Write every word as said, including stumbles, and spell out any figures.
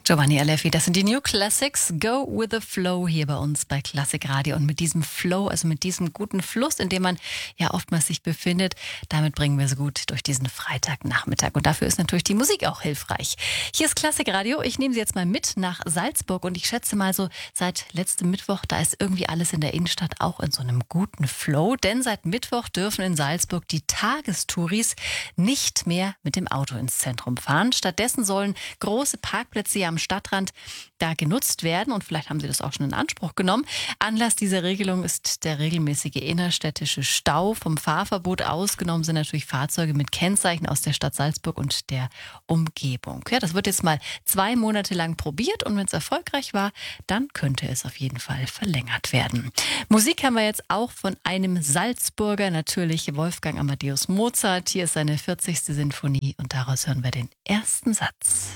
Giovanni Aleffi, das sind die New Classics. Go with the Flow hier bei uns bei Klassik Radio. Und mit diesem Flow, also mit diesem guten Fluss, in dem man ja oftmals sich befindet, damit bringen wir so gut durch diesen Freitagnachmittag. Und dafür ist natürlich die Musik auch hilfreich. Hier ist Klassik Radio. Ich nehme Sie jetzt mal mit nach Salzburg. Und ich schätze mal so, seit letztem Mittwoch, da ist irgendwie alles in der Innenstadt auch in so einem guten Flow. Denn seit Mittwoch dürfen in Salzburg die Tagestouris nicht mehr mit dem Auto ins Zentrum fahren. Stattdessen sollen große Parkplätze ja am Stadtrand da genutzt werden. Und vielleicht haben Sie das auch schon in Anspruch genommen. Anlass dieser Regelung ist der regelmäßige innerstädtische Stau. Vom Fahrverbot ausgenommen sind natürlich Fahrzeuge mit Kennzeichen aus der Stadt Salzburg und der Umgebung. Ja, das wird jetzt mal zwei Monate lang probiert und wenn es erfolgreich war, dann könnte es auf jeden Fall verlängert werden. Musik haben wir jetzt auch von einem Salzburger, natürlich Wolfgang Amadeus Mozart. Hier ist seine vierzigste Sinfonie und daraus hören wir den ersten Satz.